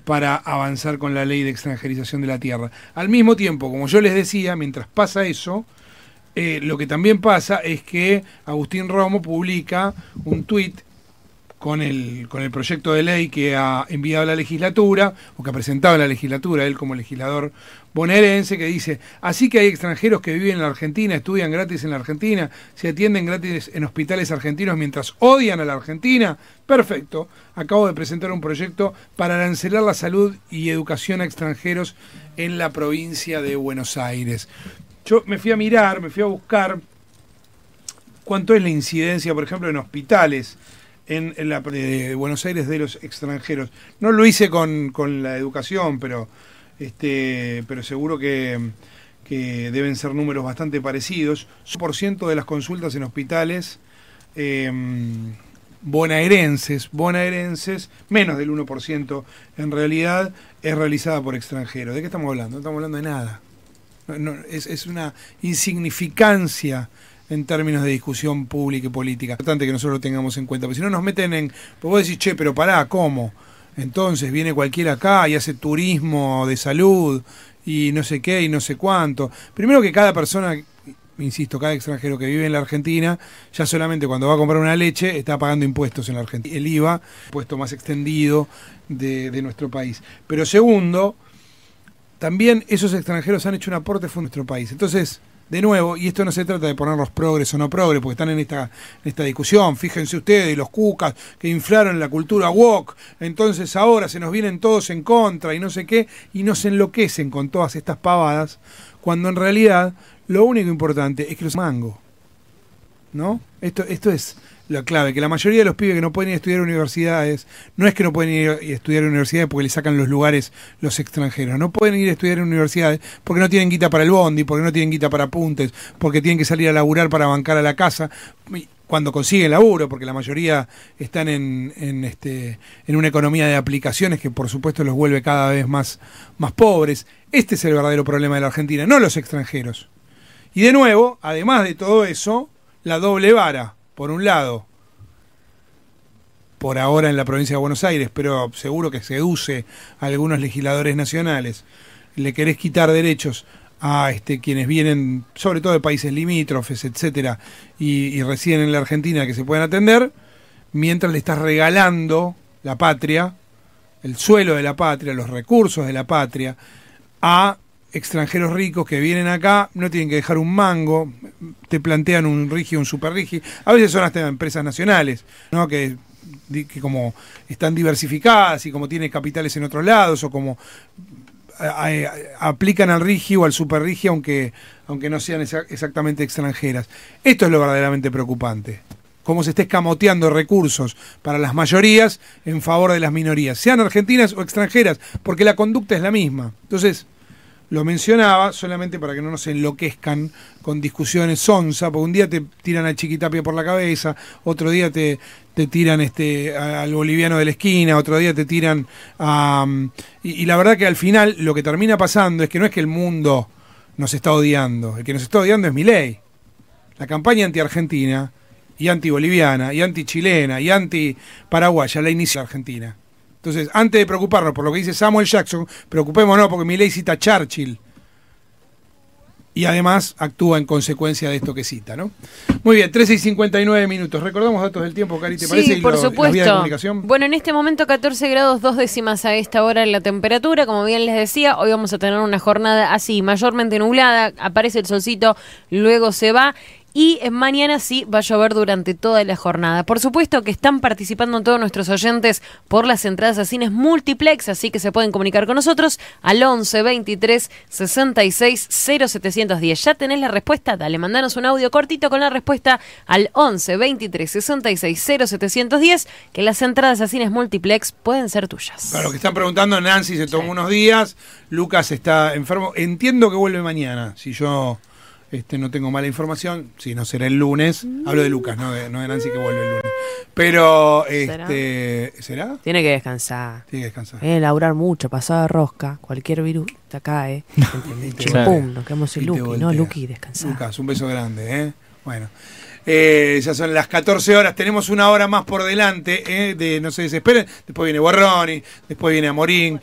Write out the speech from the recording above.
para avanzar con la ley de extranjerización de la tierra. Al mismo tiempo, como yo les decía, mientras pasa eso, lo que también pasa es que Agustín Romo publica un tuit con el proyecto de ley que ha enviado a la legislatura, o que ha presentado a la legislatura, él como legislador bonaerense, que dice: así que hay extranjeros que viven en la Argentina, estudian gratis en la Argentina, se atienden gratis en hospitales argentinos mientras odian a la Argentina. Perfecto, acabo de presentar un proyecto para arancelar la salud y educación a extranjeros en la provincia de Buenos Aires. Yo me fui a buscar cuánto es la incidencia, por ejemplo, en hospitales en la de Buenos Aires de los extranjeros. No lo hice con la educación, pero seguro que deben ser números bastante parecidos. 1% de las consultas en hospitales bonaerenses, menos del 1% en realidad, es realizada por extranjeros. ¿De qué estamos hablando? No estamos hablando de nada. Es una insignificancia en términos de discusión pública y política. Es importante que nosotros lo tengamos en cuenta, porque si no nos meten en... Pues vos decís, che, pero pará, ¿cómo? Entonces viene cualquiera acá y hace turismo de salud y no sé qué y no sé cuánto. Primero que cada persona, insisto, cada extranjero que vive en la Argentina, ya solamente cuando va a comprar una leche está pagando impuestos en la Argentina. El IVA, impuesto más extendido de nuestro país. Pero segundo, también esos extranjeros han hecho un aporte a nuestro país. Entonces, de nuevo, y esto no se trata de ponerlos progres o no progres, porque están en esta discusión, fíjense ustedes, los cucas que inflaron la cultura woke, entonces ahora se nos vienen todos en contra y no sé qué, y nos enloquecen con todas estas pavadas, cuando en realidad lo único importante es que los mango, ¿no? Esto es la clave, que la mayoría de los pibes que no pueden ir a estudiar universidades, no es que no pueden ir a estudiar universidades porque le sacan los lugares los extranjeros, no pueden ir a estudiar universidades porque no tienen guita para el bondi, porque no tienen guita para apuntes, porque tienen que salir a laburar para bancar a la casa, cuando consiguen laburo, porque la mayoría están en una economía de aplicaciones que por supuesto los vuelve cada vez más pobres. Este es el verdadero problema de la Argentina, no los extranjeros. Y de nuevo, además de todo eso, la doble vara. Por un lado, por ahora en la provincia de Buenos Aires, pero seguro que seduce a algunos legisladores nacionales, le querés quitar derechos a quienes vienen, sobre todo de países limítrofes, etcétera, y residen en la Argentina, que se pueden atender, mientras le estás regalando la patria, el suelo de la patria, los recursos de la patria, a extranjeros ricos que vienen acá, no tienen que dejar un mango, te plantean un rigi, un super rigi, a veces son hasta empresas nacionales, ¿no? que como están diversificadas y como tienen capitales en otros lados, o como aplican al rigi o al super rigi, aunque no sean exactamente extranjeras. Esto es lo verdaderamente preocupante, cómo se está escamoteando recursos para las mayorías en favor de las minorías, sean argentinas o extranjeras, porque la conducta es la misma. Entonces, lo mencionaba solamente para que no nos enloquezcan con discusiones sonsa, porque un día te tiran al Chiquitapia por la cabeza, otro día te tiran al boliviano de la esquina, otro día te tiran a... Y la verdad que al final lo que termina pasando es que no es que el mundo nos está odiando, el que nos está odiando es Milei. La campaña anti-argentina y anti-boliviana y anti-chilena y anti-paraguaya la inició Argentina. Entonces, antes de preocuparnos por lo que dice Samuel Jackson, preocupémonos porque Milei cita a Churchill y además actúa en consecuencia de esto que cita, ¿no? Muy bien, 13:59. Recordamos datos del tiempo, Cari, ¿te parece? Sí, por supuesto. Las vías de comunicación. Bueno, en este momento 14 grados 2 décimas a esta hora en la temperatura. Como bien les decía, hoy vamos a tener una jornada así, mayormente nublada. Aparece el solcito, luego se va. Y mañana sí va a llover durante toda la jornada. Por supuesto que están participando todos nuestros oyentes por las entradas a cines multiplex, así que se pueden comunicar con nosotros al 11 23 66 0710. ¿Ya tenés la respuesta? Dale, mandanos un audio cortito con la respuesta al 11 23 66 0710, que las entradas a cines multiplex pueden ser tuyas. Para los que están preguntando, Nancy se tomó unos días, Lucas está enfermo. Entiendo que vuelve mañana, si yo... no tengo mala información, si no será el lunes. Hablo de Lucas, no de Nancy, que vuelve el lunes. Pero, ¿será? Tiene que descansar. Tiene laburar mucho, pasado de rosca, cualquier virus te cae. Chimpum, nos quedamos sin Luqui. No, Luqui, descansar. Lucas, un beso grande, Bueno. Ya son las 14 horas, tenemos una hora más por delante, no se desesperen. Después viene Borroni, después viene Amorín,